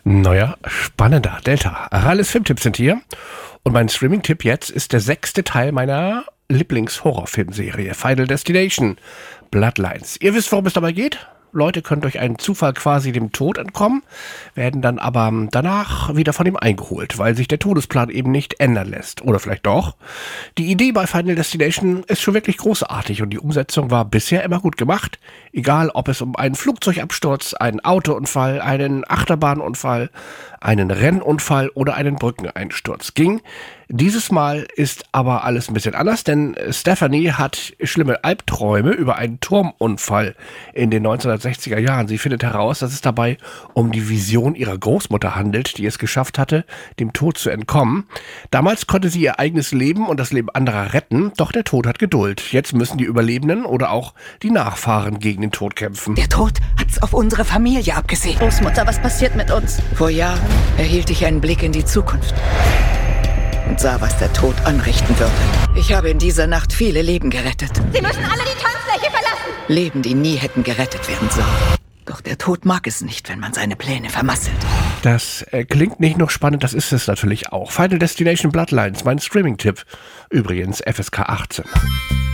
Neuer, spannender Delta. Ralles Filmtipps sind hier. Und mein Streaming-Tipp jetzt ist der 6. Teil meiner Lieblings-Horrorfilmserie Final Destination Bloodlines. Ihr wisst, worum es dabei geht? Leute können durch einen Zufall quasi dem Tod entkommen, werden dann aber danach wieder von ihm eingeholt, weil sich der Todesplan eben nicht ändern lässt. Oder vielleicht doch. Die Idee bei Final Destination ist schon wirklich großartig und die Umsetzung war bisher immer gut gemacht. Egal, ob es um einen Flugzeugabsturz, einen Autounfall, einen Achterbahnunfall, einen Rennunfall oder einen Brückeneinsturz ging. Dieses Mal ist aber alles ein bisschen anders, denn Stephanie hat schlimme Albträume über einen Turmunfall in den 1960er Jahren. Sie findet heraus, dass es dabei um die Vision ihrer Großmutter handelt, die es geschafft hatte, dem Tod zu entkommen. Damals konnte sie ihr eigenes Leben und das Leben anderer retten, doch der Tod hat Geduld. Jetzt müssen die Überlebenden oder auch die Nachfahren gegen den Tod kämpfen. Der Tod hat's auf unsere Familie abgesehen. Großmutter, was passiert mit uns? Vor Jahren erhielt ich einen Blick in die Zukunft und sah, was der Tod anrichten würde. Ich habe in dieser Nacht viele Leben gerettet. Sie müssen alle die Tanzfläche verlassen! Leben, die nie hätten gerettet werden sollen. Doch der Tod mag es nicht, wenn man seine Pläne vermasselt. Das klingt nicht nur spannend, das ist es natürlich auch. Final Destination Bloodlines, mein Streaming-Tipp. Übrigens FSK 18.